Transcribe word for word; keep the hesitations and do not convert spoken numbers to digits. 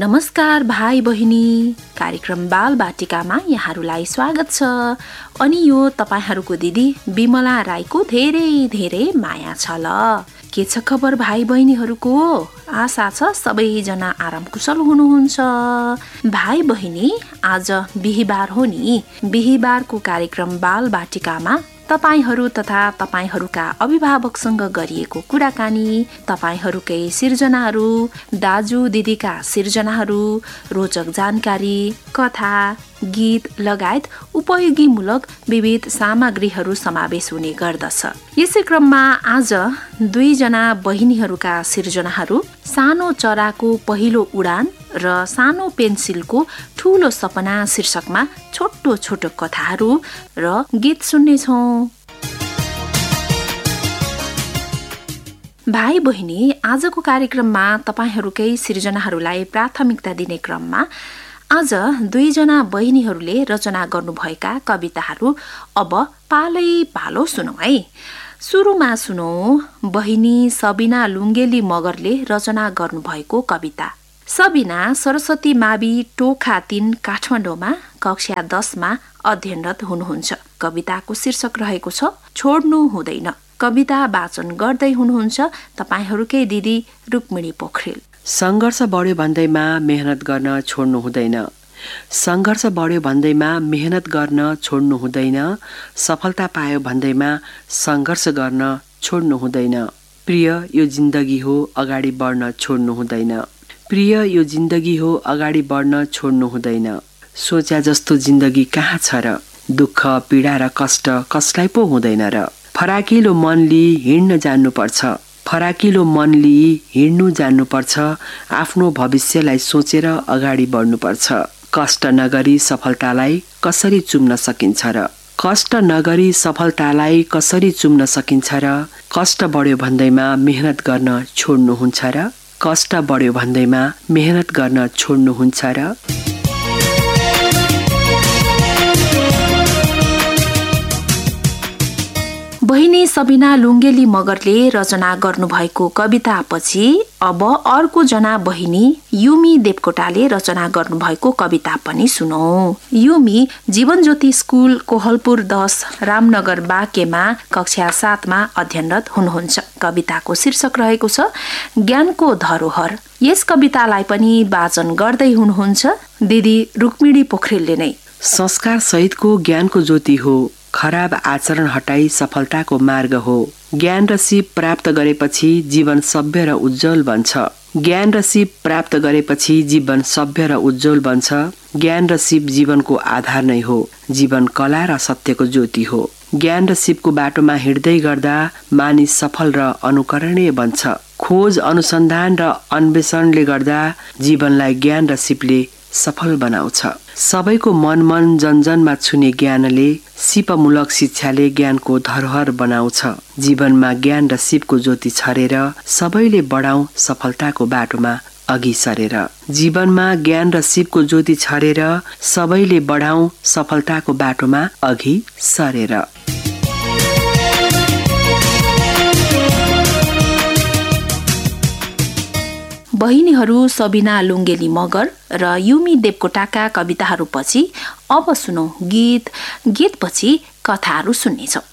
नमस्कार भाइ बहिनी, कार्यक्रम बाल बाटिकामा यहाँहरूलाई स्वागत छ। अनि यो तपाईहरूको दिदी बिमला राईको धेरै धेरै माया छ ल। के छ खबर भाइ बहिनीहरूको? आशा छ सबैजना आराम कुशल हुनुहुन्छ। भाइ बहिनी, आज बिहीबार हो नि। बिहीबारको कार्यक्रम बाल बाटिकामा तपाईहरू तथा तपाईहरूका अभिभावकसँग गरिएको कुराकानी, तपाईहरूकै सिर्जनाहरू, दाजु दिदीका सिर्जनाहरू, रोचक जानकारी, कथा, गीत लगायत उपयोगीमूलक विविध सामग्रीहरू समावेश हुने गर्दछ। यसै क्रममा आज दुईजना बहिनीहरूका सिर्जनाहरू सानो चराको पहिलो उडान र सानो पेन्सिलको ठूलो सपना शीर्षकमा छोटो छोटो कथाहरू र गीत सुन्नेछौँ। भाइ बहिनी, आजको कार्यक्रममा तपाईहरूकै सिर्जनाहरूलाई प्राथमिकता दिने क्रममा आज दुईजना बहिनीहरूले रचना गर्नुभएका कविताहरू अब पालै पालो सुनौ है। सुरुमा सुनौ बहिनी सबिना लुङ्गेली मगरले रचना गर्नुभएको कविता। सबिना सरस्वती मावि टोखा तीन काठमाडौँमा कक्षा दसमा अध्ययनरत हुनुहुन्छ। कविताको शीर्षक रहेको छ छोड्नु हुँदैन। कविता वाचन गर्दै हुनुहुन्छ तपाईहरूकै दिदी रुक्मिणी पोखरेल। संघर्ष बढ्यो भन्दैमा मेहनत गर्न छोड्नु हुँदैन। संघर्ष बढ्यो भन्दैमा मेहनत गर्न छोड्नु हुँदैन। सफलता पायो भन्दैमा संघर्ष गर्न छोड्नु हुँदैन। प्रिय यो जिन्दगी हो, अगाडि बढ्न छोड्नु हुँदैन। प्रिय यो जिन्दगी हो, अगाडि बढ्न छोड्नु हुँदैन। सोच्या जस्तो जिन्दगी कहाँ छ र? दुःख पीडा र कष्ट कसलाई पो हुँदैन र? फराकिलो मन लिई हिँड्न जान्नुपर्छ। फराकिलो मन लिई हिँड्नु जान्नुपर्छ। आफ्नो भविष्यलाई सोचेर अगाडि बढ्नुपर्छ। कष्ट नगरी सफलतालाई कसरी चुम्न सकिन्छ र? कष्ट नगरी सफलतालाई कसरी चुम्न सकिन्छ र? कष्ट बढ्यो भन्दैमा मेहनत गर्न छोड्नुहुन्छ र? कष्ट बढ्यो भन्दैमा मेहनत गर्न छोड्नुहुन्छ र? बहिनी सबिना लुङ्गेली मगरले रचना गर्नुभएको कवितापछि अब अर्को जना बहिनी युमी देवकोटाले रचना गर्नुभएको कविता पनि सुनौ। युमी जीवनज्योति स्कुल कोहलपुर दस रामनगर बाँकेमा कक्षा सातमा अध्ययनरत हुनुहुन्छ। कविताको शीर्षक रहेको छ ज्ञानको धरोहर। यस कवितालाई पनि वाचन गर्दै हुनुहुन्छ दिदी रुक्मिणी पोखरेलले नै। संस्कार सहितको ज्ञानको ज्योति हो, खराब आचरण हटाई सफलताको मार्ग हो। ज्ञान र सिप प्राप्त गरेपछि जीवन सभ्य र उज्जवल बन्छ। ज्ञान र सिप प्राप्त गरेपछि जीवन सभ्य र उज्जवल बन्छ। ज्ञान र सिप जीवनको आधार नै हो। जीवन कला र सत्यको ज्योति हो। ज्ञान र सिपको बाटोमा हिँड्दै गर्दा मानिस सफल र अनुकरणीय बन्छ। खोज अनुसन्धान र अन्वेषणले गर्दा जीवनलाई ज्ञान र सिपले सफल बनाउँछ। सबैको मन मन जनजनमा छुने ज्ञानले सिपमूलक शिक्षाले ज्ञानको धरोहर बनाउँछ। जीवनमा ज्ञान र सिपको ज्योति छरेर सबैले बढाउँ सफलताको बाटोमा अघि सरेर। जीवनमा ज्ञान र सिपको ज्योति छरेर सबैले बढाउँ सफलताको बाटोमा अघि सरेर। बहिनीहरू सबिना लुङ्गेली मगर र युमी देवकोटाका कविताहरूपछि अब सुनौ गीत। गीतपछि कथाहरू सुन्नेछौँ।